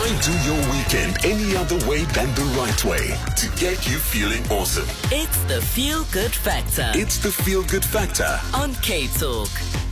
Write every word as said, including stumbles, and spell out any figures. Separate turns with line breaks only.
Why do your weekend any other way than the right way to get you feeling awesome?
It's the Feel Good Factor.
It's the Feel Good Factor
on K Talk.